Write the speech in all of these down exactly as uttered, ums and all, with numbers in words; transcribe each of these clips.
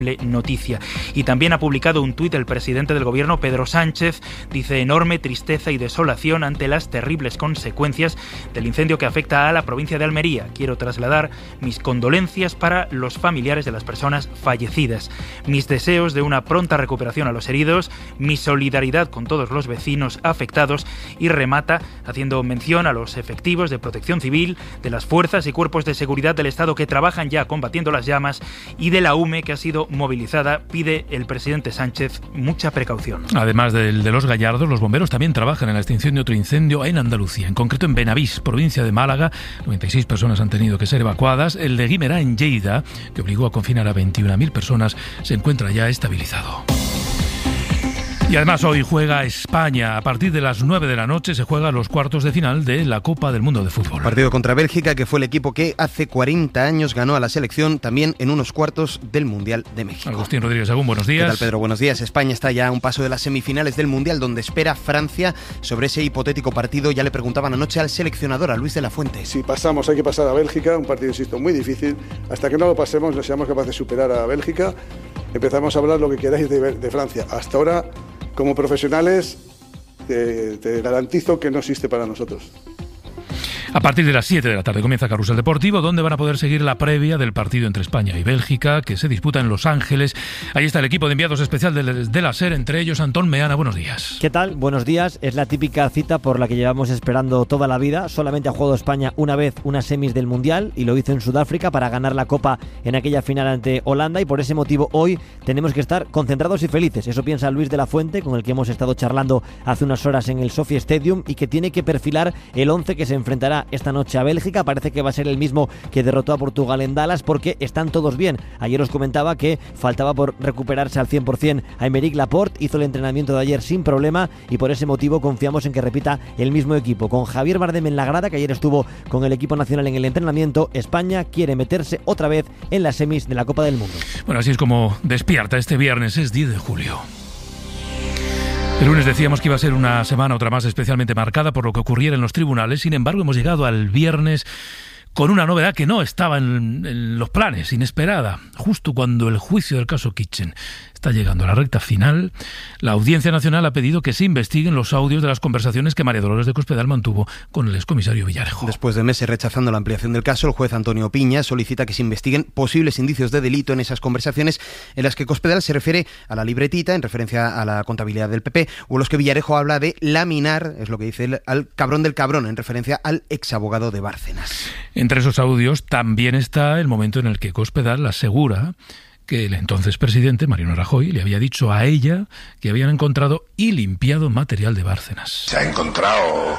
noticia. Y también ha publicado un tuit el presidente del gobierno, Pedro Sánchez. Dice: enorme tristeza y desolación ante las terribles consecuencias del incendio que afecta a la provincia de Almería. Quiero trasladar mis condolencias para los familiares de las personas fallecidas, mis deseos de una pronta recuperación a los heridos, mi solidaridad con todos los vecinos afectados, y remata haciendo mención a los efectivos de protección civil, de las fuerzas y cuerpos de seguridad del Estado que trabajan ya combatiendo las llamas, y de la U M E que ha sido movilizada. Pide el presidente Sánchez mucha precaución. Además del de los Gallardos, los bomberos también trabajan en la extinción de otro incendio en Andalucía, en concreto en Benavís, provincia de Málaga. noventa y seis personas han tenido que ser evacuadas. El de Guimerá, en Lleida, que obligó a confinar a veintiuna mil personas, se encuentra ya estabilizado. Y además hoy juega España. A partir de las nueve de la noche se juegan los cuartos de final de la Copa del Mundo de Fútbol. Partido contra Bélgica, que fue el equipo que hace cuarenta años ganó a la selección también en unos cuartos del Mundial de México. Agustín Rodríguez Agún, buenos días. ¿Qué tal, Pedro? Buenos días. España está ya a un paso de las semifinales del Mundial, donde espera Francia. Sobre ese hipotético partido ya le preguntaban anoche al seleccionador, a Luis de la Fuente. Si pasamos hay que pasar a Bélgica, un partido, insisto, muy difícil. Hasta que no lo pasemos, no seamos capaces de superar a Bélgica, empezamos a hablar lo que queráis de, de Francia. Hasta ahora, como profesionales, te, te garantizo que no existe para nosotros. A partir de las siete de la tarde comienza Carrusel Deportivo, donde van a poder seguir la previa del partido entre España y Bélgica, que se disputa en Los Ángeles. Ahí está el equipo de enviados especial de, de la SER, entre ellos Antón Meana. Buenos días. ¿Qué tal? Buenos días. Es la típica cita por la que llevamos esperando toda la vida. Solamente ha jugado España una vez unas semis del Mundial, y lo hizo en Sudáfrica para ganar la Copa en aquella final ante Holanda, y por ese motivo hoy tenemos que estar concentrados y felices. Eso piensa Luis de la Fuente, con el que hemos estado charlando hace unas horas en el Sophie Stadium, y que tiene que perfilar el once que se enfrentará esta noche a Bélgica. Parece que va a ser el mismo que derrotó a Portugal en Dallas, porque están todos bien. Ayer os comentaba que faltaba por recuperarse al cien por ciento a Aymeric Laporte. Hizo el entrenamiento de ayer sin problema, y por ese motivo confiamos en que repita el mismo equipo. Con Javier Bardem en la grada, que ayer estuvo con el equipo nacional en el entrenamiento, España quiere meterse otra vez en las semis de la Copa del Mundo. Bueno, así es como despierta este viernes, es diez de julio. El lunes decíamos que iba a ser una semana otra más especialmente marcada por lo que ocurriera en los tribunales. Sin embargo, hemos llegado al viernes con una novedad que no estaba en, en los planes, inesperada. Justo cuando el juicio del caso Kitchen está llegando a la recta final, la Audiencia Nacional ha pedido que se investiguen los audios de las conversaciones que María Dolores de Cospedal mantuvo con el excomisario Villarejo. Después de meses rechazando la ampliación del caso, el juez Antonio Piña solicita que se investiguen posibles indicios de delito en esas conversaciones en las que Cospedal se refiere a la libretita en referencia a la contabilidad del P P, o en los que Villarejo habla de laminar, es lo que dice él, al cabrón del cabrón en referencia al exabogado de Bárcenas. Entre esos audios también está el momento en el que Cospedal asegura que el entonces presidente, Mariano Rajoy, le había dicho a ella que habían encontrado y limpiado material de Bárcenas. Se ha encontrado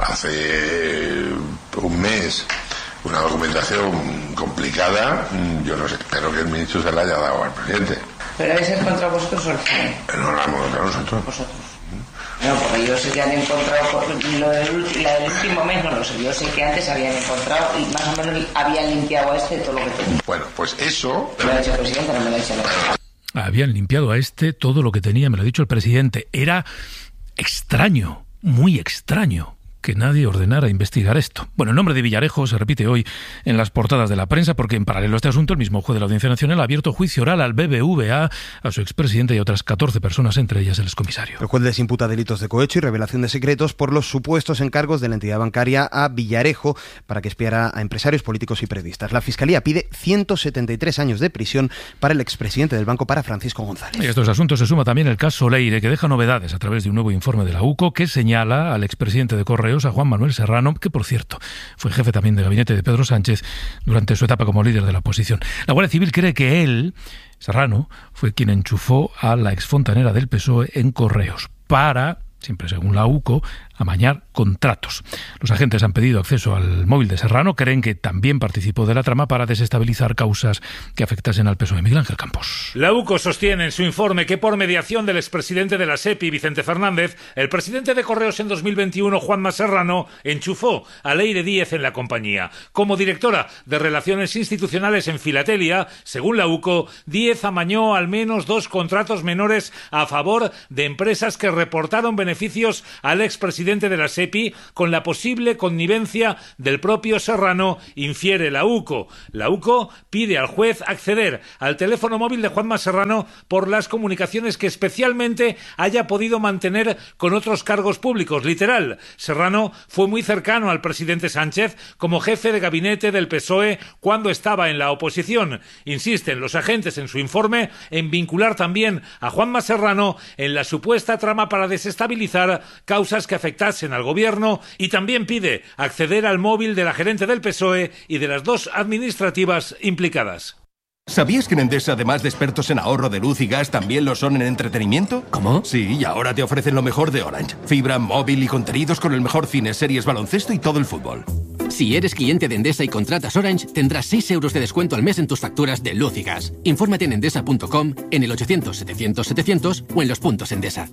hace un mes una documentación complicada. Yo no sé, espero que el ministro se la haya dado al presidente. ¿Pero habéis encontrado vosotros o el G E? No la hemos encontrado nosotros. Vosotros. No, porque yo sé que han encontrado, lo del, la del último mes no lo sé, yo sé que antes habían encontrado y más o menos habían limpiado a este todo lo que tenía. Bueno, pues eso... Me lo ha dicho el presidente, no me lo ha dicho el... Habían limpiado a este todo lo que tenía, me lo ha dicho el presidente. Era extraño, muy extraño, que nadie ordenara investigar esto. Bueno, el nombre de Villarejo se repite hoy en las portadas de la prensa porque en paralelo a este asunto el mismo juez de la Audiencia Nacional ha abierto juicio oral al B B V A, a su expresidente y a otras catorce personas, entre ellas el excomisario. El juez les imputa delitos de cohecho y revelación de secretos por los supuestos encargos de la entidad bancaria a Villarejo para que espiara a empresarios, políticos y periodistas. La Fiscalía pide ciento setenta y tres años de prisión para el expresidente del banco, para Francisco González. Y a estos asuntos se suma también el caso Leire, que deja novedades a través de un nuevo informe de la U C O que señala al expresidente de Correos, a Juan Manuel Serrano, que por cierto fue jefe también de gabinete de Pedro Sánchez durante su etapa como líder de la oposición. La Guardia Civil cree que él, Serrano, fue quien enchufó a la exfontanera del P S O E en Correos para, siempre según la U C O, amañar contratos. Los agentes han pedido acceso al móvil de Serrano, creen que también participó de la trama para desestabilizar causas que afectasen al P S O E. Miguel Ángel Campos. La U C O sostiene en su informe que por mediación del expresidente de la SEPI, Vicente Fernández, el presidente de Correos en dos mil veintiuno, Juanma Serrano, enchufó a Leire Díez en la compañía. Como directora de Relaciones Institucionales en Filatelia, según la U C O, Díez amañó al menos dos contratos menores a favor de empresas que reportaron beneficios al expresidente presidente de la SEPI con la posible connivencia del propio Serrano, infiere la UCO. La UCO pide al juez acceder al teléfono móvil de Juanma Serrano por las comunicaciones que especialmente haya podido mantener con otros cargos públicos. Literal, Serrano fue muy cercano al presidente Sánchez como jefe de gabinete del P S O E cuando estaba en la oposición. Insisten los agentes en su informe en vincular también a Juanma Serrano en la supuesta trama para desestabilizar causas que afectasen al gobierno, y también pide acceder al móvil de la gerente del P S O E y de las dos administrativas implicadas. ¿Sabías que en Endesa, además de expertos en ahorro de luz y gas, también lo son en entretenimiento? ¿Cómo? Sí, y ahora te ofrecen lo mejor de Orange. Fibra, móvil y contenidos con el mejor cine, series, baloncesto y todo el fútbol. Si eres cliente de Endesa y contratas Orange, tendrás seis euros de descuento al mes en tus facturas de luz y gas. Infórmate en endesa punto com, en el ochocientos setecientos setecientos o en los puntos Endesa.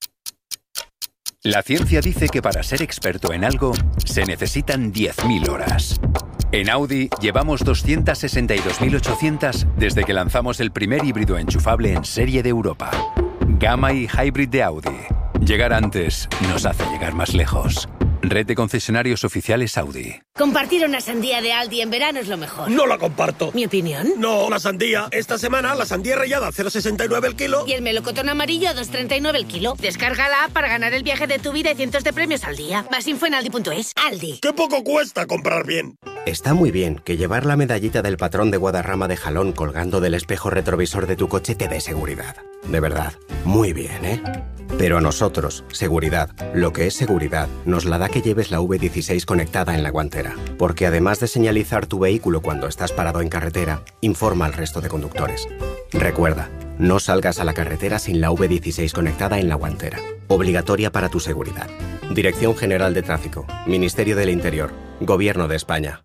La ciencia dice que para ser experto en algo se necesitan diez mil horas. En Audi llevamos doscientas sesenta y dos mil ochocientas desde que lanzamos el primer híbrido enchufable en serie de Europa. Gamma y Hybrid de Audi. Llegar antes nos hace llegar más lejos. Red de concesionarios oficiales Audi. Compartir una sandía de Aldi en verano es lo mejor. No la comparto. ¿Mi opinión? No, la sandía. Esta semana la sandía rallada a cero coma sesenta y nueve el kilo. Y el melocotón amarillo a dos coma treinta y nueve el kilo. Descárgala para ganar el viaje de tu vida y cientos de premios al día. Más info en aldi punto es. Aldi. ¡Qué poco cuesta comprar bien! Está muy bien que llevar la medallita del patrón de Guadarrama de Jalón colgando del espejo retrovisor de tu coche te dé seguridad. De verdad, muy bien, ¿eh? Pero a nosotros, seguridad, lo que es seguridad, nos la da que lleves la V dieciséis conectada en la guantera. Porque además de señalizar tu vehículo cuando estás parado en carretera, informa al resto de conductores. Recuerda, no salgas a la carretera sin la V dieciséis conectada en la guantera. Obligatoria para tu seguridad. Dirección General de Tráfico, Ministerio del Interior, Gobierno de España.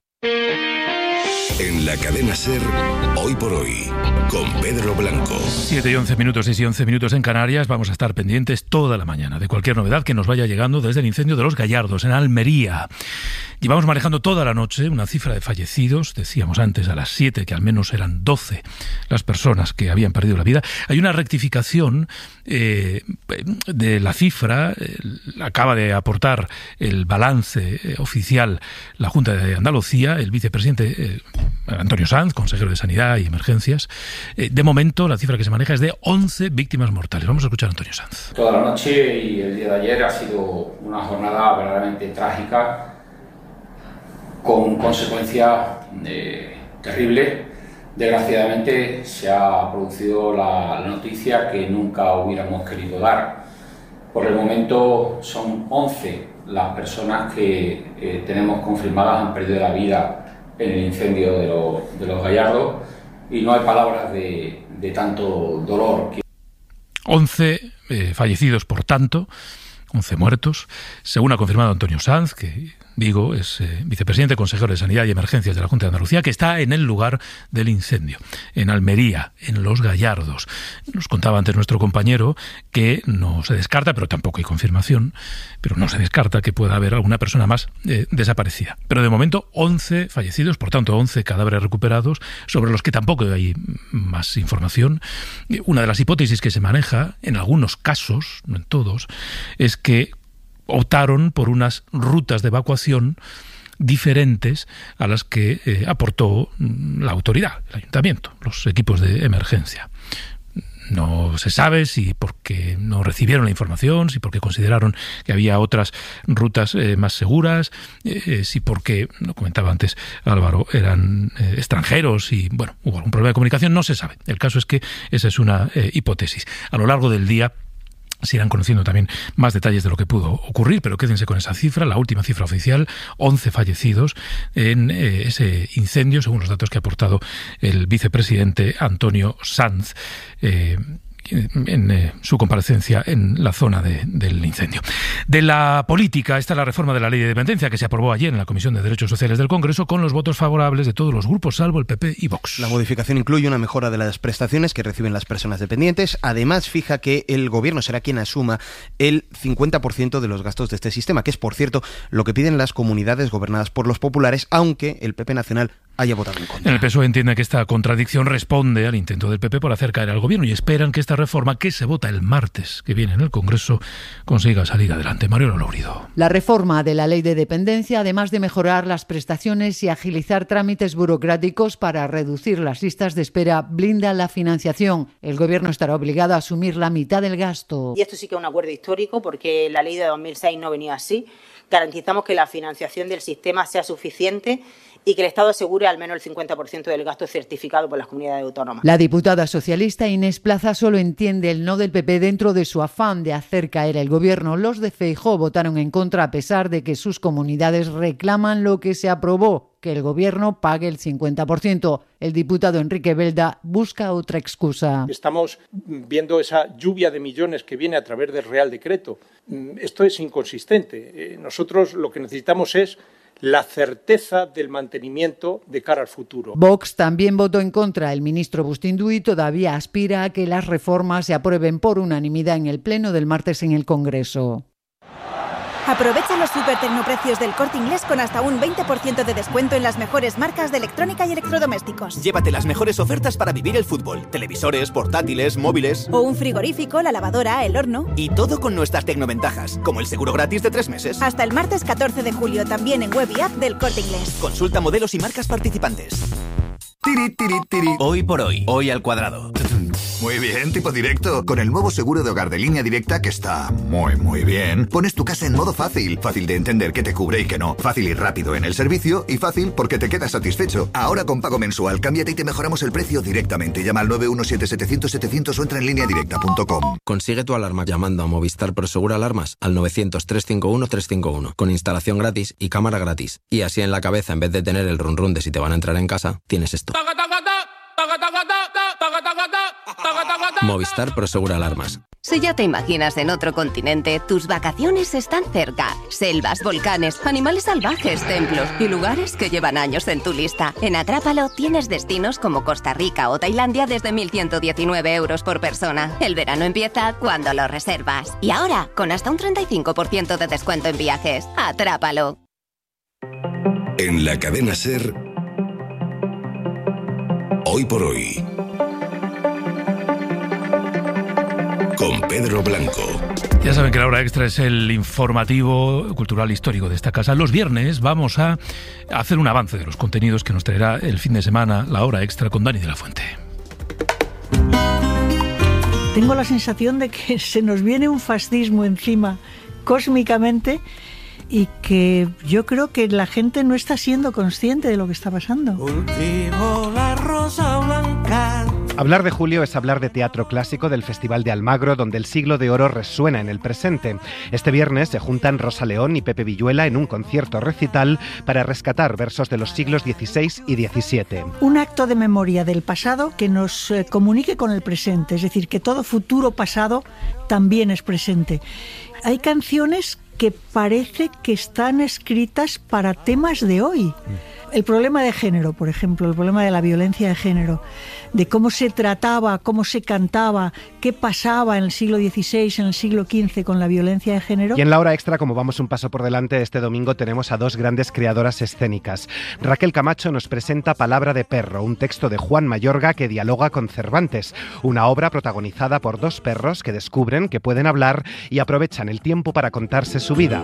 En la cadena SER, Hoy por Hoy, con Pedro Blanco. siete y once minutos, seis y once minutos en Canarias. Vamos a estar pendientes toda la mañana de cualquier novedad que nos vaya llegando desde el incendio de Los Gallardos, en Almería. Llevamos manejando toda la noche una cifra de fallecidos. Decíamos antes a las siete que al menos eran doce las personas que habían perdido la vida. Hay una rectificación eh, de la cifra. Eh, acaba de aportar el balance eh, oficial la Junta de Andalucía, el vicepresidente eh, Antonio Sanz, consejero de Sanidad y Emergencias. Eh, de momento, la cifra que se maneja es de once víctimas mortales. Vamos a escuchar a Antonio Sanz. Toda la noche y el día de ayer ha sido una jornada verdaderamente trágica, con consecuencias eh, terribles. Desgraciadamente se ha producido la, la noticia que nunca hubiéramos querido dar. Por el momento son once las personas que eh, tenemos confirmadas han perdido la vida en el incendio de, lo, de Los Gallardos, y no hay palabras de, de tanto dolor. once eh, fallecidos, por tanto, once muertos, según ha confirmado Antonio Sanz, que digo, es eh, vicepresidente, consejero de Sanidad y Emergencias de la Junta de Andalucía, que está en el lugar del incendio, en Almería, en Los Gallardos. Nos contaba antes nuestro compañero que no se descarta, pero tampoco hay confirmación, pero no se descarta que pueda haber alguna persona más eh, desaparecida. Pero de momento, once fallecidos, por tanto, once cadáveres recuperados, sobre los que tampoco hay más información. Una de las hipótesis que se maneja, en algunos casos, no en todos, es que optaron por unas rutas de evacuación diferentes a las que eh, aportó la autoridad, el ayuntamiento, los equipos de emergencia. No se sabe si porque no recibieron la información, si porque consideraron que había otras rutas eh, más seguras, eh, si porque, lo comentaba antes Álvaro, eran eh, extranjeros y, bueno, hubo algún problema de comunicación, no se sabe. El caso es que esa es una eh, hipótesis. A lo largo del día se irán conociendo también más detalles de lo que pudo ocurrir, pero quédense con esa cifra, la última cifra oficial, once fallecidos en eh, ese incendio, según los datos que ha aportado el vicepresidente Antonio Sanz eh, en eh, su comparecencia en la zona de, del incendio. De la política está la reforma de la Ley de Dependencia, que se aprobó ayer en la Comisión de Derechos Sociales del Congreso con los votos favorables de todos los grupos, salvo el P P y Vox. La modificación incluye una mejora de las prestaciones que reciben las personas dependientes. Además, fija que el Gobierno será quien asuma el cincuenta por ciento de los gastos de este sistema, que es, por cierto, lo que piden las comunidades gobernadas por los populares, aunque el P P nacional haya votado en contra. En el P S O E entiende que esta contradicción responde al intento del P P por hacer caer al gobierno y esperan que esta reforma, que se vota el martes que viene en el Congreso, consiga salir adelante. Mario Lourido. La reforma de la ley de dependencia, además de mejorar las prestaciones y agilizar trámites burocráticos para reducir las listas de espera, blinda la financiación. El gobierno estará obligado a asumir la mitad del gasto. Y esto sí que es un acuerdo histórico porque la ley de dos mil seis no venía así. Garantizamos que la financiación del sistema sea suficiente y que el Estado asegure al menos el cincuenta por ciento del gasto certificado por las comunidades autónomas. La diputada socialista Inés Plaza solo entiende el no del P P dentro de su afán de hacer caer el gobierno. Los de Feijóo votaron en contra a pesar de que sus comunidades reclaman lo que se aprobó, que el gobierno pague el cincuenta por ciento. El diputado Enrique Belda busca otra excusa. Estamos viendo esa lluvia de millones que viene a través del Real Decreto. Esto es inconsistente. Nosotros lo que necesitamos es la certeza del mantenimiento de cara al futuro. Vox también votó en contra. El ministro Bustindu y todavía aspira a que las reformas se aprueben por unanimidad en el pleno del martes en el Congreso. Aprovecha los super tecnoprecios del Corte Inglés con hasta un veinte por ciento de descuento en las mejores marcas de electrónica y electrodomésticos. Llévate las mejores ofertas para vivir el fútbol. Televisores, portátiles, móviles. O un frigorífico, la lavadora, el horno. Y todo con nuestras tecnoventajas, como el seguro gratis de tres meses. Hasta el martes catorce de julio, también en web y app del Corte Inglés. Consulta modelos y marcas participantes. Tiri, tiri, tiri. Hoy por hoy, hoy al cuadrado. Muy bien, tipo directo. Con el nuevo seguro de hogar de Línea Directa, que está muy, muy bien, pones tu casa en modo fácil. Fácil de entender qué te cubre y qué no. Fácil y rápido en el servicio y fácil porque te quedas satisfecho. Ahora con pago mensual, cámbiate y te mejoramos el precio directamente. Llama al nueve uno siete setecientos setecientos o entra en línea directa punto com. Consigue tu alarma llamando a Movistar Prosegur Alarmas al novecientos, trescientos cincuenta y uno, trescientos cincuenta y uno con instalación gratis y cámara gratis. Y así en la cabeza, en vez de tener el run run de si te van a entrar en casa, tienes esto. Movistar Prosegur Alarmas. Si ya te imaginas en otro continente, tus vacaciones están cerca. Selvas, volcanes, animales salvajes, templos y lugares que llevan años en tu lista. En Atrápalo tienes destinos como Costa Rica o Tailandia desde mil ciento diecinueve euros por persona. El verano empieza cuando lo reservas. Y ahora, con hasta un treinta y cinco por ciento de descuento en viajes. Atrápalo. En la cadena SER, Hoy por Hoy, con Pedro Blanco. Ya saben que la hora extra es el informativo cultural histórico de esta casa. Los viernes vamos a hacer un avance de los contenidos que nos traerá el fin de semana la hora extra con Dani de la Fuente. Tengo la sensación de que se nos viene un fascismo encima cósmicamente y que yo creo que la gente no está siendo consciente de lo que está pasando. Cultivo la rosa blanca. Hablar de julio es hablar de teatro clásico del Festival de Almagro, donde el siglo de oro resuena en el presente. Este viernes se juntan Rosa León y Pepe Villuela en un concierto recital para rescatar versos de los siglos dieciséis y diecisiete. Un acto de memoria del pasado que nos eh, comunique con el presente, es decir, que todo futuro pasado también es presente. Hay canciones que parece que están escritas para temas de hoy. El problema de género, por ejemplo, el problema de la violencia de género, de cómo se trataba, cómo se cantaba, qué pasaba en el siglo dieciséis, en el siglo quince con la violencia de género. Y en la hora extra, como vamos un paso por delante, este domingo tenemos a dos grandes creadoras escénicas. Raquel Camacho nos presenta Palabra de perro, un texto de Juan Mayorga que dialoga con Cervantes, una obra protagonizada por dos perros que descubren que pueden hablar y aprovechan el tiempo para contarse su vida.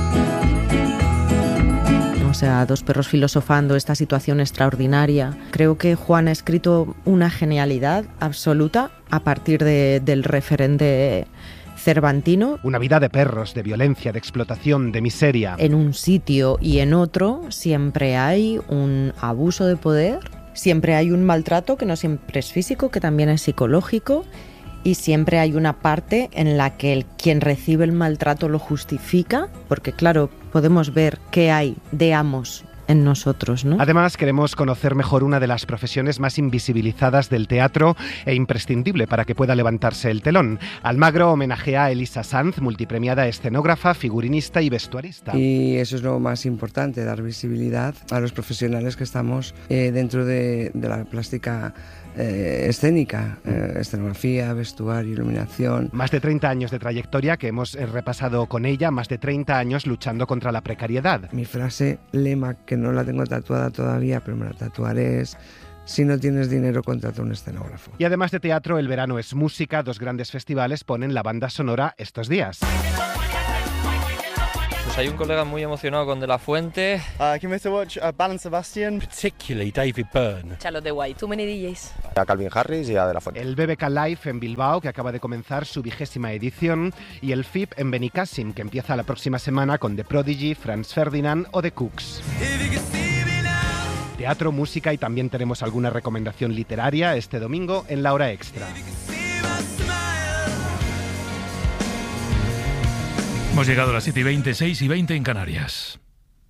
O sea, dos perros filosofando esta situación extraordinaria. Creo que Juan ha escrito una genialidad absoluta a partir de, del referente cervantino. Una vida de perros, de violencia, de explotación, de miseria. En un sitio y en otro siempre hay un abuso de poder, siempre hay un maltrato que no siempre es físico, que también es psicológico. Y siempre hay una parte en la que el, quien recibe el maltrato lo justifica, porque claro, podemos ver qué hay de amos en nosotros, ¿no? Además, queremos conocer mejor una de las profesiones más invisibilizadas del teatro e imprescindible para que pueda levantarse el telón. Almagro homenajea a Elisa Sanz, multipremiada escenógrafa, figurinista y vestuarista. Y eso es lo más importante, dar visibilidad a los profesionales que estamos eh, dentro de, de la plástica eh, escénica, eh, escenografía, vestuario, iluminación. Más de treinta años de trayectoria que hemos repasado con ella, más de treinta años luchando contra la precariedad. Mi frase lema, que no la tengo tatuada todavía, pero me la tatuaré, es: si no tienes dinero, contrata un escenógrafo. Y además de teatro, el verano es música. Dos grandes festivales ponen la banda sonora estos días. Pues hay un colega muy emocionado con De La Fuente. Uh, can we watch uh, Belle and Sebastian? Particularly David Byrne. Charlotte de White. Too many D Js. A Calvin Harris y a De La Fuente. El B B K Live en Bilbao, que acaba de comenzar su vigésima edición, y el F I P en Benicàssim, que empieza la próxima semana con The Prodigy, Franz Ferdinand o The Cooks. Teatro, música y también tenemos alguna recomendación literaria este domingo en la hora extra. Hemos llegado a las siete y veinte, seis y veinte en Canarias.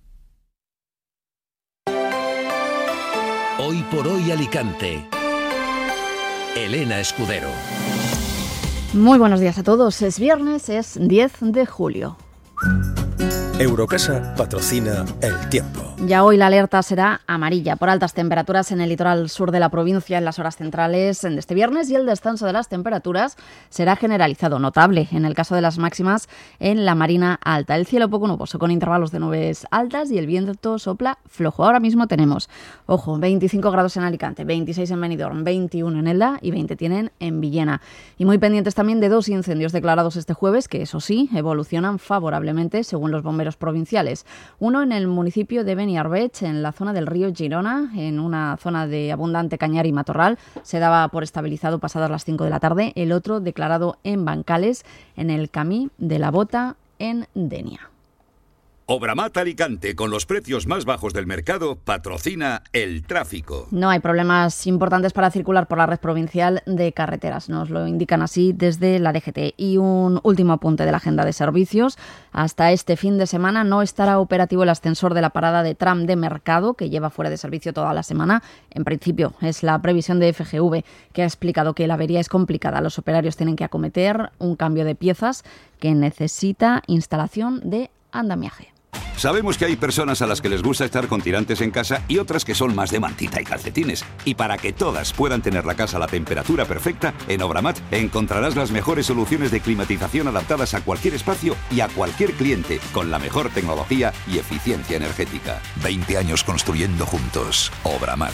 Hoy por hoy Alicante. Elena Escudero. Muy buenos días a todos. Es viernes, es diez de julio. Eurocasa patrocina el tiempo. Ya hoy la alerta será amarilla por altas temperaturas en el litoral sur de la provincia en las horas centrales de este viernes, y el descenso de las temperaturas será generalizado, notable en el caso de las máximas en la Marina Alta. El cielo poco nuboso con intervalos de nubes altas y el viento sopla flojo. Ahora mismo tenemos, ojo, veinticinco grados en Alicante, veintiséis en Benidorm, veintiuno en Elda y veinte tienen en Villena. Y muy pendientes también de dos incendios declarados este jueves que, eso sí, evolucionan favorablemente según los bomberos provinciales. Uno en el municipio de Beniarbeig, en la zona del río Girona, en una zona de abundante cañar y matorral. Se daba por estabilizado pasadas las cinco de la tarde. El otro declarado en Bancales, en el Camí de la Bota, en Denia. Obramat Alicante, con los precios más bajos del mercado, patrocina el tráfico. No hay problemas importantes para circular por la red provincial de carreteras, nos lo indican así desde la D G T. Y un último apunte de la agenda de servicios. Hasta este fin de semana no estará operativo el ascensor de la parada de tram de Mercado, que lleva fuera de servicio toda la semana. En principio es la previsión de F G V, que ha explicado que la avería es complicada. Los operarios tienen que acometer un cambio de piezas que necesita instalación de andamiaje. Sabemos que hay personas a las que les gusta estar con tirantes en casa y otras que son más de mantita y calcetines. Y para que todas puedan tener la casa a la temperatura perfecta, en Obramat encontrarás las mejores soluciones de climatización adaptadas a cualquier espacio y a cualquier cliente, con la mejor tecnología y eficiencia energética. veinte años construyendo juntos. Obramat.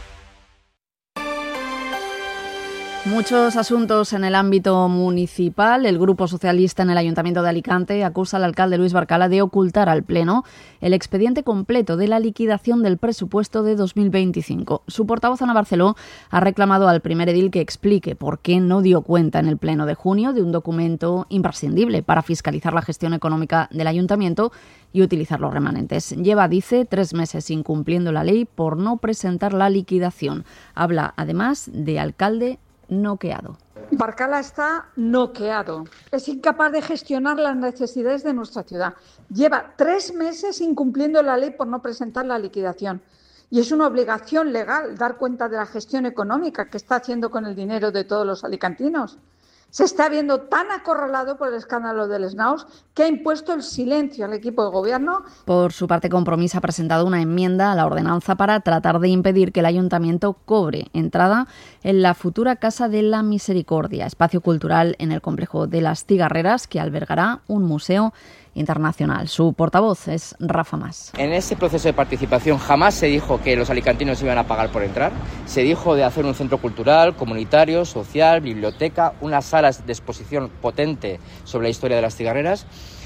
Muchos asuntos en el ámbito municipal. El Grupo Socialista en el Ayuntamiento de Alicante acusa al alcalde Luis Barcala de ocultar al Pleno el expediente completo de la liquidación del presupuesto de dos mil veinticinco. Su portavoz, Ana Barceló, ha reclamado al primer edil que explique por qué no dio cuenta en el Pleno de junio de un documento imprescindible para fiscalizar la gestión económica del Ayuntamiento y utilizar los remanentes. Lleva, dice, tres meses incumpliendo la ley por no presentar la liquidación. Habla, además, de alcalde noqueado. Barcala está noqueado. Es incapaz de gestionar las necesidades de nuestra ciudad. Lleva tres meses incumpliendo la ley por no presentar la liquidación. Y es una obligación legal dar cuenta de la gestión económica que está haciendo con el dinero de todos los alicantinos. Se está viendo tan acorralado por el escándalo del Snaus que ha impuesto el silencio al equipo de gobierno. Por su parte, Compromís ha presentado una enmienda a la ordenanza para tratar de impedir que el ayuntamiento cobre entrada en la futura Casa de la Misericordia, espacio cultural en el complejo de las Cigarreras que albergará un museo internacional. Su portavoz es Rafa Mas. En ese proceso de participación jamás se dijo que los alicantinos iban a pagar por entrar. Se dijo de hacer un centro cultural, comunitario, social, biblioteca, unas salas de exposición potente sobre la historia de las cigarreras,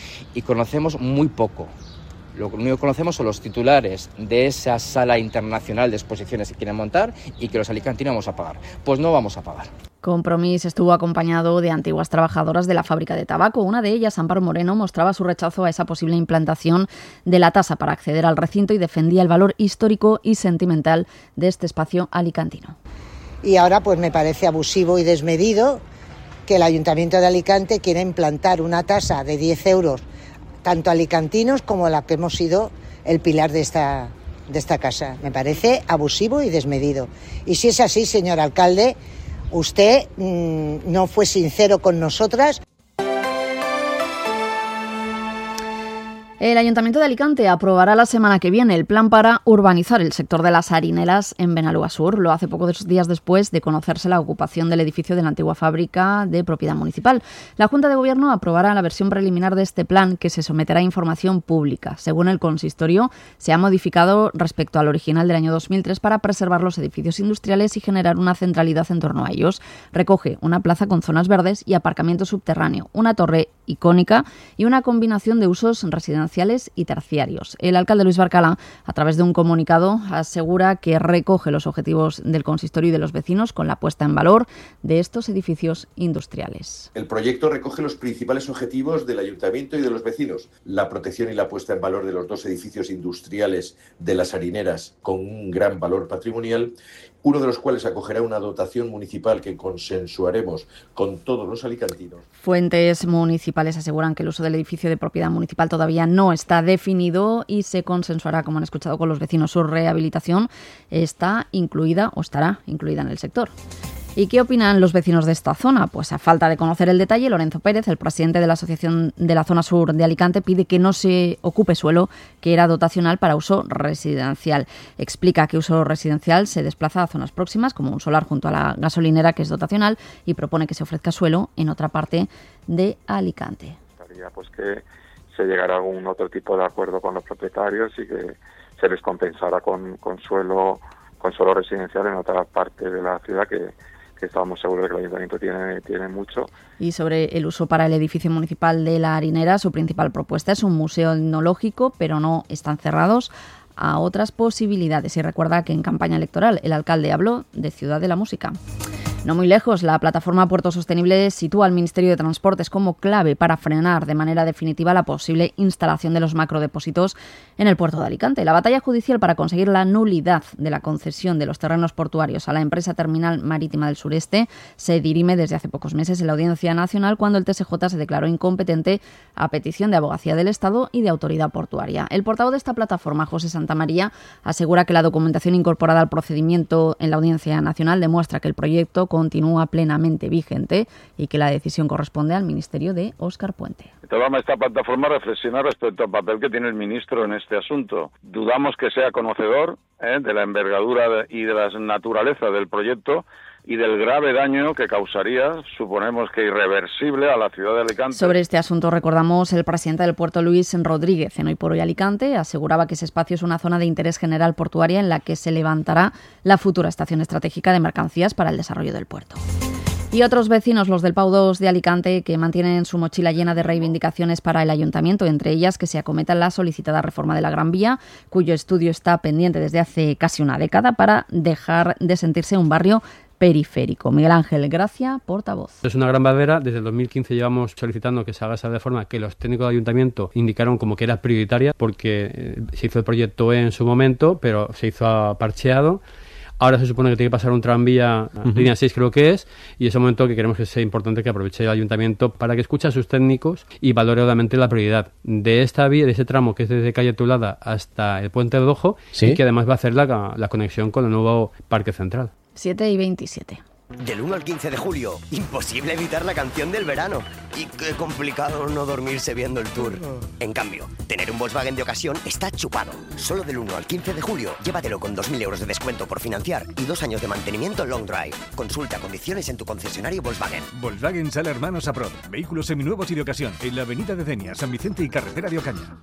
y conocemos muy poco. Lo único que conocemos son los titulares de esa sala internacional de exposiciones que quieren montar y que los alicantinos vamos a pagar. Pues no vamos a pagar. Compromís estuvo acompañado de antiguas trabajadoras de la fábrica de tabaco. Una de ellas, Amparo Moreno, mostraba su rechazo a esa posible implantación de la tasa para acceder al recinto y defendía el valor histórico y sentimental de este espacio alicantino. Y ahora pues me parece abusivo y desmedido que el Ayuntamiento de Alicante quiera implantar una tasa de diez euros, tanto alicantinos como la que hemos sido el pilar de esta, de esta casa. Me parece abusivo y desmedido. Y si es así, señor alcalde, usted mmm, no fue sincero con nosotras. El Ayuntamiento de Alicante aprobará la semana que viene el plan para urbanizar el sector de las harineras en Benalúa Sur. Lo hace pocos días después de conocerse la ocupación del edificio de la antigua fábrica de propiedad municipal. La Junta de Gobierno aprobará la versión preliminar de este plan, que se someterá a información pública. Según el consistorio, se ha modificado respecto al original del año dos mil tres para preservar los edificios industriales y generar una centralidad en torno a ellos. Recoge una plaza con zonas verdes y aparcamiento subterráneo, una torre icónica y una combinación de usos residenciales y terciarios. El alcalde Luis Barcala, a través de un comunicado, asegura que recoge los objetivos del consistorio y de los vecinos con la puesta en valor de estos edificios industriales. El proyecto recoge los principales objetivos del ayuntamiento y de los vecinos: la protección y la puesta en valor de los dos edificios industriales de las harineras con un gran valor patrimonial, uno de los cuales acogerá una dotación municipal que consensuaremos con todos los alicantinos. Fuentes municipales aseguran que el uso del edificio de propiedad municipal todavía no está definido y se consensuará, como han escuchado, con los vecinos. Su rehabilitación está incluida o estará incluida en el sector. ¿Y qué opinan los vecinos de esta zona? Pues a falta de conocer el detalle, Lorenzo Pérez, el presidente de la Asociación de la Zona Sur de Alicante, pide que no se ocupe suelo que era dotacional para uso residencial. Explica que uso residencial se desplaza a zonas próximas, como un solar junto a la gasolinera, que es dotacional, y propone que se ofrezca suelo en otra parte de Alicante. Pues que se llegara a algún otro tipo de acuerdo con los propietarios y que se les compensara con, con suelo con suelo residencial en otra parte de la ciudad que que estábamos seguros de que el ayuntamiento tiene, tiene mucho. Y sobre el uso para el edificio municipal de la harinera, su principal propuesta es un museo etnológico, pero no están cerrados a otras posibilidades. Y recuerda que en campaña electoral el alcalde habló de Ciudad de la Música. No muy lejos, la plataforma Puerto Sostenible sitúa al Ministerio de Transportes como clave para frenar de manera definitiva la posible instalación de los macrodepósitos en el puerto de Alicante. La batalla judicial para conseguir la nulidad de la concesión de los terrenos portuarios a la empresa Terminal Marítima del Sureste se dirime desde hace pocos meses en la Audiencia Nacional, cuando el T S J se declaró incompetente a petición de Abogacía del Estado y de Autoridad Portuaria. El portavoz de esta plataforma, José Santamaría, asegura que la documentación incorporada al procedimiento en la Audiencia Nacional demuestra que el proyecto continúa plenamente vigente y que la decisión corresponde al Ministerio de Óscar Puente. Tomamos esta plataforma a reflexionar respecto al papel que tiene el ministro en este asunto. Dudamos que sea conocedor ¿eh? de la envergadura y de la naturaleza del proyecto y del grave daño que causaría, suponemos que irreversible, a la ciudad de Alicante. Sobre este asunto, recordamos, el presidente del puerto, Luis Rodríguez, en Hoy por Hoy Alicante, aseguraba que ese espacio es una zona de interés general portuaria en la que se levantará la futura estación estratégica de mercancías para el desarrollo del puerto. Y otros vecinos, los del Pau dos de Alicante, que mantienen su mochila llena de reivindicaciones para el ayuntamiento, entre ellas que se acometa la solicitada reforma de la Gran Vía, cuyo estudio está pendiente desde hace casi una década, para dejar de sentirse un barrio periférico. Miguel Ángel Gracia, portavoz. Es una gran barrera. Desde el dos mil quince llevamos solicitando que se haga esa reforma que los técnicos del ayuntamiento indicaron como que era prioritaria, porque se hizo el proyecto E en su momento, pero se hizo parcheado. Ahora se supone que tiene que pasar un tranvía, uh-huh. línea seis creo que es, y es un momento que queremos que sea importante que aproveche el ayuntamiento para que escuche a sus técnicos y valore obviamente la prioridad de esta vía, de ese tramo que es desde calle Tulada hasta el Puente del Ojo, ¿sí? Y que además va a hacer la, la conexión con el nuevo Parque Central. siete y veintisiete. Del uno al quince de julio, imposible evitar la canción del verano. Y qué complicado no dormirse viendo el tour. En cambio, tener un Volkswagen de ocasión está chupado. Solo del uno al quince de julio, llévatelo con dos mil euros de descuento por financiar y dos años de mantenimiento long drive. Consulta condiciones en tu concesionario Volkswagen. Volkswagen Sala Hermanos Aprod. Vehículos seminuevos y de ocasión. En la avenida de Denia, San Vicente y carretera de Ocaña.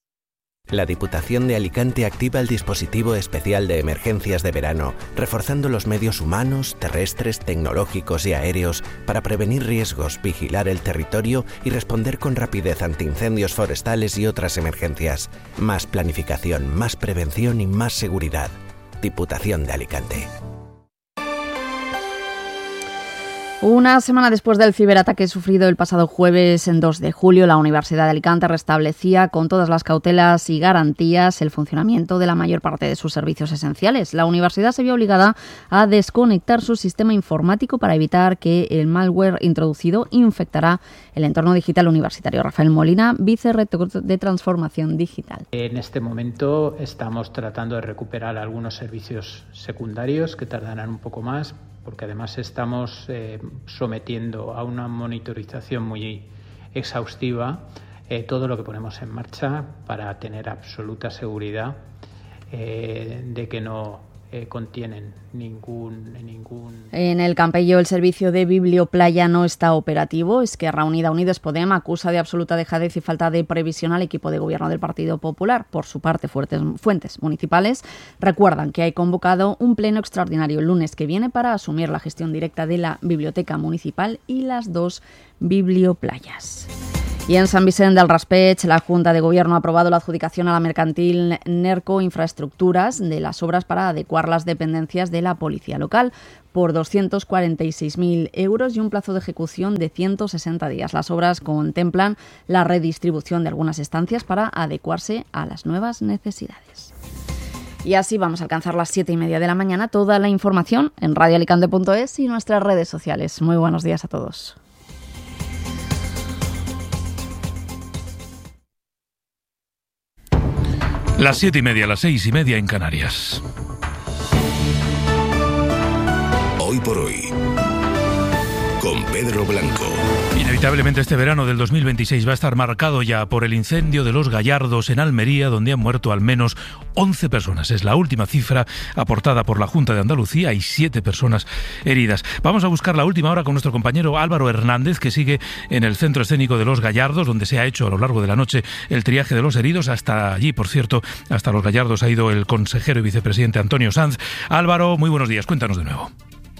La Diputación de Alicante activa el dispositivo especial de emergencias de verano, reforzando los medios humanos, terrestres, tecnológicos y aéreos para prevenir riesgos, vigilar el territorio y responder con rapidez ante incendios forestales y otras emergencias. Más planificación, más prevención y más seguridad. Diputación de Alicante. Una semana después del ciberataque sufrido el pasado jueves en dos de julio, la Universidad de Alicante restablecía con todas las cautelas y garantías el funcionamiento de la mayor parte de sus servicios esenciales. La universidad se vio obligada a desconectar su sistema informático para evitar que el malware introducido infectara el entorno digital universitario. Rafael Molina, vicerrector de Transformación Digital. En este momento estamos tratando de recuperar algunos servicios secundarios que tardarán un poco más, porque además estamos eh, sometiendo a una monitorización muy exhaustiva eh, todo lo que ponemos en marcha para tener absoluta seguridad eh, de que no eh, contienen ningún, ningún... En el Campello el servicio de Biblioplaya no está operativo. Esquerra Unida Unides Podem acusa de absoluta dejadez y falta de previsión al equipo de gobierno del Partido Popular. Por su parte, fuertes, fuentes municipales recuerdan que hay convocado un pleno extraordinario el lunes que viene para asumir la gestión directa de la biblioteca municipal y las dos biblioplayas. Y en San Vicente del Raspeig, la Junta de Gobierno ha aprobado la adjudicación a la mercantil Nerco Infraestructuras de las obras para adecuar las dependencias de la policía local por doscientos cuarenta y seis mil euros y un plazo de ejecución de ciento sesenta días. Las obras contemplan la redistribución de algunas estancias para adecuarse a las nuevas necesidades. Y así vamos a alcanzar las siete y media de la mañana. Toda la información en radio alicante punto es y nuestras redes sociales. Muy buenos días a todos. Las siete y media, las seis y media en Canarias. Hoy por hoy, con Pedro Blanco. Inevitablemente este verano del dos mil veintiséis va a estar marcado ya por el incendio de Los Gallardos en Almería, donde han muerto al menos once personas. Es la última cifra aportada por la Junta de Andalucía y siete personas heridas. Vamos a buscar la última hora con nuestro compañero Álvaro Hernández, que sigue en el Centro Escénico de Los Gallardos, donde se ha hecho a lo largo de la noche el triaje de los heridos. Hasta allí, por cierto, hasta Los Gallardos ha ido el consejero y vicepresidente Antonio Sanz. Álvaro, muy buenos días. Cuéntanos de nuevo.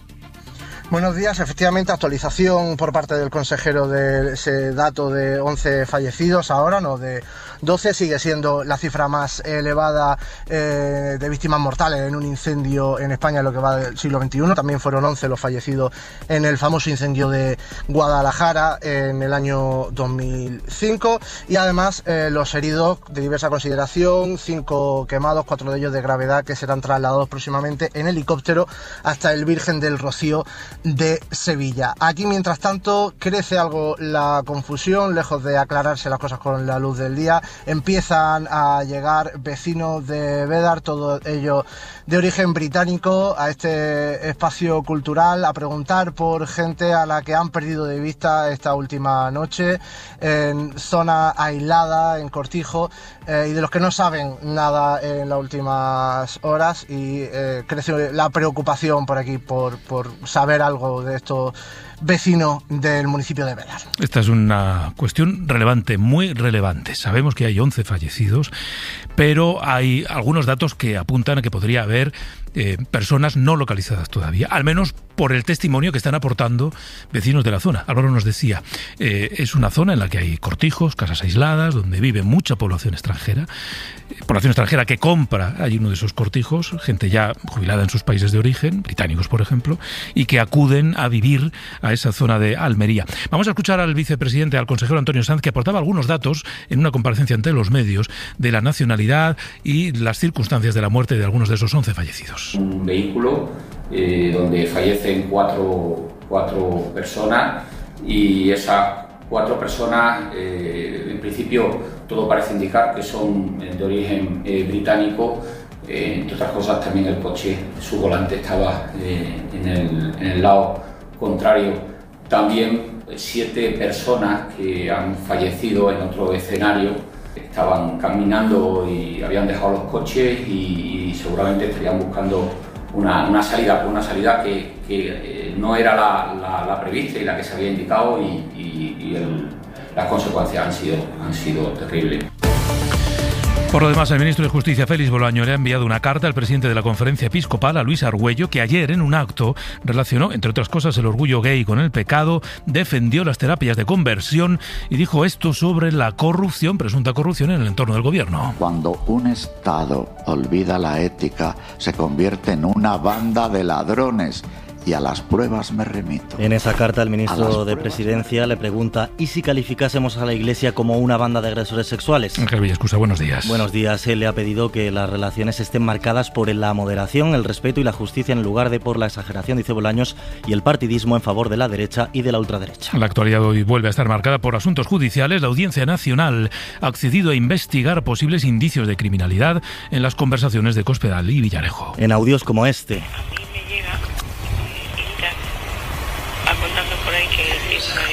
Buenos días, efectivamente, actualización por parte del consejero de ese dato de once fallecidos ahora, no de doce, sigue siendo la cifra más elevada eh, de víctimas mortales en un incendio en España en lo que va del siglo veintiuno. También fueron once los fallecidos en el famoso incendio de Guadalajara en el año dos mil cinco y además eh, los heridos de diversa consideración, cinco quemados, cuatro de ellos de gravedad, que serán trasladados próximamente en helicóptero hasta el Virgen del Rocío de Sevilla. Aquí, mientras tanto, crece algo la confusión, lejos de aclararse las cosas con la luz del día. Empiezan a llegar vecinos de Bédar, todos ellos de origen británico, a este espacio cultural, a preguntar por gente a la que han perdido de vista esta última noche, en zona aislada, en Cortijo, eh, y de los que no saben nada en las últimas horas, y eh, crece la preocupación por aquí, por, por saber algo de estos vecinos del municipio de Bédar. Esta es una cuestión relevante, muy relevante. Sabemos que hay once fallecidos, pero hay algunos datos que apuntan a que podría haber eh, personas no localizadas todavía, al menos por el testimonio que están aportando vecinos de la zona. Álvaro nos decía, eh, es una zona en la que hay cortijos, casas aisladas, donde vive mucha población extranjera, eh, población extranjera que compra allí uno de esos cortijos, gente ya jubilada en sus países de origen, británicos por ejemplo, y que acuden a vivir a esa zona de Almería. Vamos a escuchar al vicepresidente, al consejero Antonio Sanz, que aportaba algunos datos en una comparecencia ante los medios de la nacionalidad y las circunstancias de la muerte de algunos de esos once fallecidos. Un vehículo eh, donde fallecen cuatro, cuatro personas y esas cuatro personas, eh, en principio todo parece indicar que son de origen eh, británico. Eh, entre otras cosas, también el coche, su volante estaba eh, en, el, en el lado contrario. También siete personas que han fallecido en otro escenario estaban caminando y habían dejado los coches y, y seguramente estarían buscando una, una salida, una salida que, que eh, no era la, la, la prevista y la que se había indicado, y, y, y el, las consecuencias han sido, han sido terribles. Por lo demás, el ministro de Justicia, Félix Bolaño, le ha enviado una carta al presidente de la Conferencia Episcopal, a Luis Argüello, que ayer en un acto relacionó, entre otras cosas, el orgullo gay con el pecado, defendió las terapias de conversión y dijo esto sobre la corrupción, presunta corrupción en el entorno del gobierno. Cuando un Estado olvida la ética, se convierte en una banda de ladrones. Y a las pruebas me remito. En esa carta el ministro de Presidencia le pregunta ¿y si calificásemos a la Iglesia como una banda de agresores sexuales? Ángel Villascusa, buenos días. Buenos días. Él le ha pedido que las relaciones estén marcadas por la moderación, el respeto y la justicia en lugar de por la exageración, dice Bolaños, y el partidismo en favor de la derecha y de la ultraderecha. La actualidad hoy vuelve a estar marcada por asuntos judiciales. La Audiencia Nacional ha accedido a investigar posibles indicios de criminalidad en las conversaciones de Cospedal y Villarejo. En audios como este. Contando por ahí que empieza a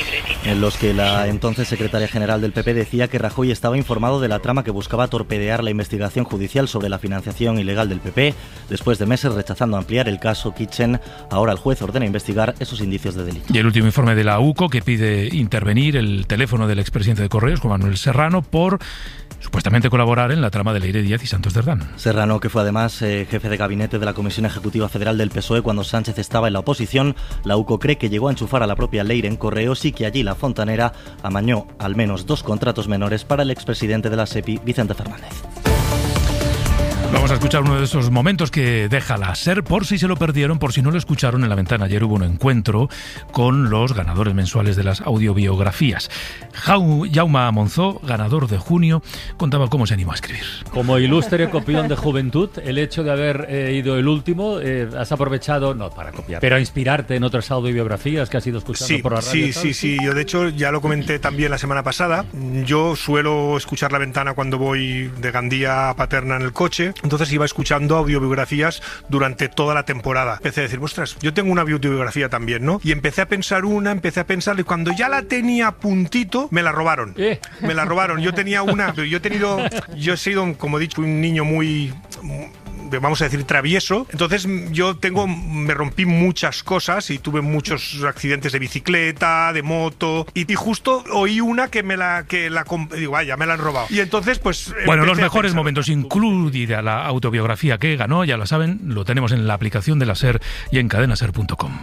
en los que la entonces secretaria general del P P decía que Rajoy estaba informado de la trama que buscaba torpedear la investigación judicial sobre la financiación ilegal del P P. Después de meses rechazando ampliar el caso Kitchen, ahora el juez ordena investigar esos indicios de delito. Y el último informe de la U C O, que pide intervenir el teléfono del expresidente de Correos, Juan Manuel Serrano, por supuestamente colaborar en la trama de Leire Díaz y Santos Cerdán. Serrano, que fue además eh, jefe de gabinete de la Comisión Ejecutiva Federal del P S O E cuando Sánchez estaba en la oposición, la U C O cree que llegó a enchufar a la propia Leire en Correos y que allí la fontanera amañó al menos dos contratos menores para el expresidente de la SEPI, Vicente Fernández. Vamos a escuchar uno de esos momentos que deja la SER, por si se lo perdieron, por si no lo escucharon. En La Ventana ayer hubo un encuentro con los ganadores mensuales de las audiobiografías. Jau, Jaume Monzó, ganador de junio, contaba cómo se animó a escribir. Como ilustre copión de juventud, el hecho de haber eh, ido el último, eh, has aprovechado, no para copiar, pero a inspirarte en otras audiobiografías que has ido escuchando sí, por la radio. Sí, sí, sí. Yo de hecho ya lo comenté también la semana pasada. Yo suelo escuchar La Ventana cuando voy de Gandía a Paterna en el coche. Entonces iba escuchando audiobiografías durante toda la temporada. Empecé a decir, ostras, yo tengo una audiobiografía también, ¿no? Y empecé a pensar una, empecé a pensar, y cuando ya la tenía a puntito, me la robaron. ¿Eh? Me la robaron. Yo tenía una, yo he tenido, yo he sido, como he dicho, un niño muy... vamos a decir, travieso. Entonces yo tengo, me rompí muchas cosas y tuve muchos accidentes de bicicleta, de moto, y, y justo oí una que me la, que la, digo, vaya, me la han robado. Y entonces, pues... Bueno, los mejores momentos, incluida la autobiografía que ganó, ya lo saben, lo tenemos en la aplicación de la SER y en cadena ser punto com.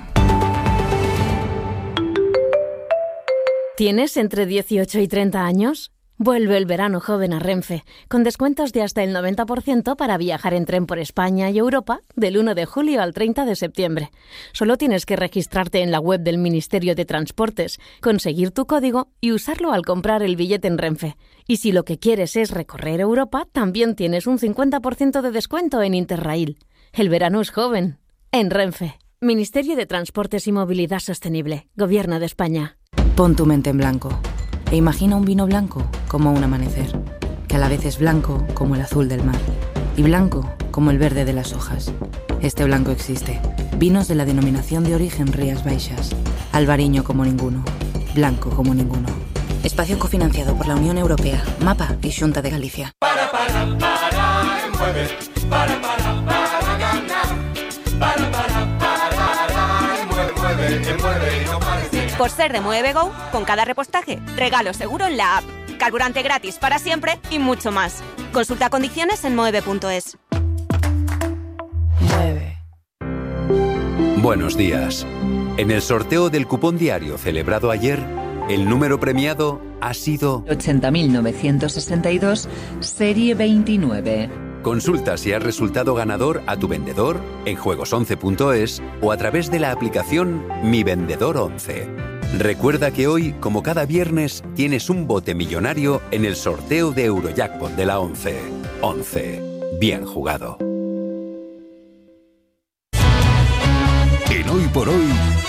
¿Tienes entre dieciocho y treinta años? Vuelve el verano joven a Renfe, con descuentos de hasta el noventa por ciento para viajar en tren por España y Europa del uno de julio al treinta de septiembre. Solo tienes que registrarte en la web del Ministerio de Transportes, conseguir tu código y usarlo al comprar el billete en Renfe. Y si lo que quieres es recorrer Europa, también tienes un cincuenta por ciento de descuento en Interrail. El verano es joven. En Renfe. Ministerio de Transportes y Movilidad Sostenible. Gobierno de España. Pon tu mente en blanco. E imagina un vino blanco como un amanecer, que a la vez es blanco como el azul del mar y blanco como el verde de las hojas. Este blanco existe. Vinos de la denominación de origen Rías Baixas. Albariño como ninguno. Blanco como ninguno. Espacio cofinanciado por la Unión Europea, MAPA y Xunta de Galicia. Para, para, para, mueve. Para, para, para ganar. Para, para, para, mueve, mueve, mueve y no pares. Por ser de Mueve Go, con cada repostaje, regalo seguro en la app, carburante gratis para siempre y mucho más. Consulta condiciones en moeve punto es. Mueve. Buenos días. En el sorteo del cupón diario celebrado ayer, el número premiado ha sido ochenta mil novecientos sesenta y dos, serie veintinueve. Consulta si has resultado ganador a tu vendedor en juegos once punto es o a través de la aplicación Mi Vendedor once. Recuerda que hoy, como cada viernes, tienes un bote millonario en el sorteo de Eurojackpot de la once. once. Bien jugado. En Hoy por Hoy,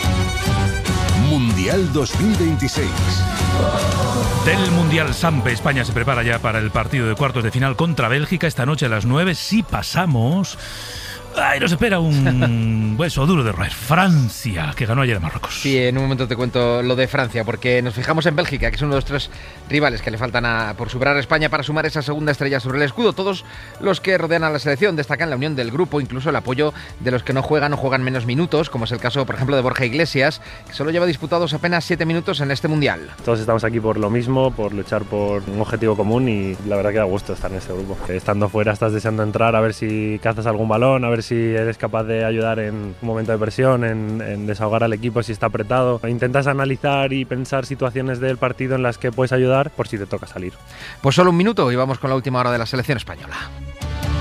Mundial dos mil veintiséis. Del Mundial Sampe, España se prepara ya para el partido de cuartos de final contra Bélgica esta noche a las nueve. Si pasamos... Ay, nos espera un hueso duro de roer. Francia, que ganó ayer a Marruecos. Sí, en un momento te cuento lo de Francia, porque nos fijamos en Bélgica, que es uno de los tres rivales que le faltan a, por superar a España para sumar esa segunda estrella sobre el escudo. Todos los que rodean a la selección destacan la unión del grupo, incluso el apoyo de los que no juegan o juegan menos minutos, como es el caso, por ejemplo, de Borja Iglesias, que solo lleva disputados apenas siete minutos en este Mundial. Todos estamos aquí por lo mismo, por luchar por un objetivo común, y la verdad que da gusto estar en este grupo. Que estando fuera estás deseando entrar, a ver si cazas algún balón, a ver si eres capaz de ayudar en un momento de presión, en, en desahogar al equipo si está apretado. Intentas analizar y pensar situaciones del partido en las que puedes ayudar por si te toca salir. Pues solo un minuto y vamos con la última hora de la selección española.